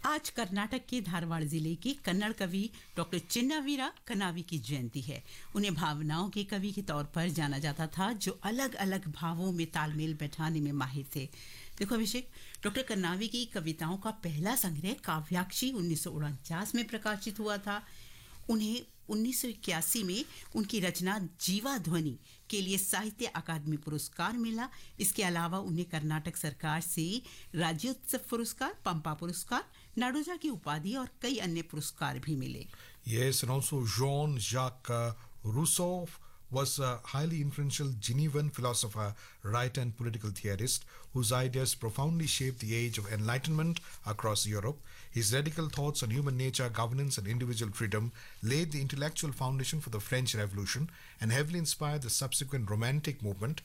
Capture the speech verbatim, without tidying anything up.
आज कर्नाटक के धारवाड़ जिले की कन्नड़ कवि डॉक्टर चिन्नावीरा कनावी की जयंती है। उन्हें भावनाओं के कवि के तौर पर जाना जाता था, जो अलग अलग भावों में तालमेल बैठाने में माहिर थे। देखो अभिषेक, डॉक्टर कन्नावी की कविताओं का पहला संग्रह काव्याक्षी उन्नीस सौ उनचास में प्रकाशित हुआ था। उन्हें उन्नीस सौ इक्यासी में उनकी रचना जीवा ध्वनि के लिए साहित्य अकादमी पुरस्कार मिला। इसके अलावा उन्हें कर्नाटक सरकार से राज्योत्सव पुरस्कार, पंपा पुरस्कार, नाडोजा की उपाधि और कई अन्य पुरस्कार भी मिले। Yes, and also Jean-Jacques uh, Rousseau was a highly influential Genevan philosopher, writer and political theorist whose ideas profoundly shaped the age of enlightenment across Europe. His radical thoughts on human nature, governance and individual freedom laid the intellectual foundation for the French Revolution and heavily inspired the subsequent Romantic movement,